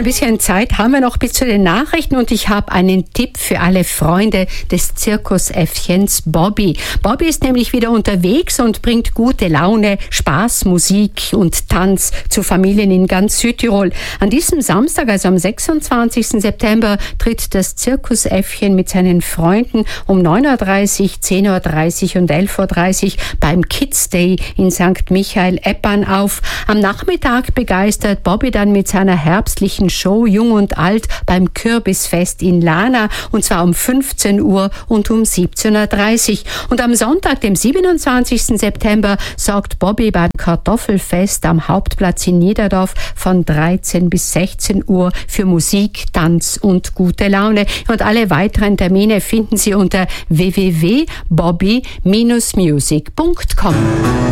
bisschen Zeit haben wir noch bis zu den Nachrichten und ich habe einen Tipp für alle Freunde des Zirkusäffchens Bobby. Bobby ist nämlich wieder unterwegs und bringt gute Laune, Spaß, Musik und Tanz zu Familien in ganz Südtirol. An diesem Samstag, also am 26. September, tritt das Zirkusäffchen mit seinen Freunden um 9.30 Uhr, 10.30 Uhr und 11.30 Uhr beim Kids Day in St. Michael-Eppern auf. Am Nachmittag begeistert Bobby dann mit seiner herbstlichen Show Jung und Alt beim Kürbisfest in Lana, und zwar um 15 Uhr und um 17.30 Uhr. Und am Sonntag, dem 27. September, sorgt Bobby beim Kartoffelfest am Hauptplatz in Niederdorf von 13 bis 16 Uhr für Musik, Tanz und gute Laune. Und alle weiteren Termine finden Sie unter www.bobby-music.com.